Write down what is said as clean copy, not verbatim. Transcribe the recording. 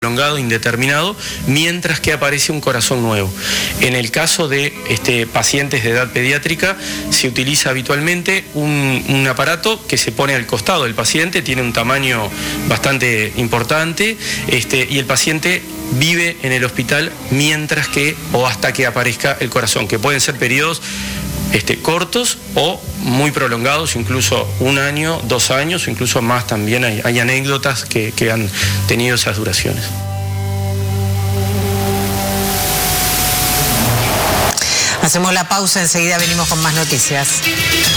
prolongado, indeterminado, mientras que aparece un corazón nuevo. En el caso de pacientes de edad pediátrica, se utiliza habitualmente un aparato que se pone al costado del paciente, tiene un tamaño bastante importante, y el paciente vive en el hospital mientras que o hasta que aparezca el corazón, que pueden ser periodos cortos o muy prolongados, incluso 1 año, 2 años, o incluso más también. Hay anécdotas que han tenido esas duraciones. Hacemos la pausa, enseguida venimos con más noticias.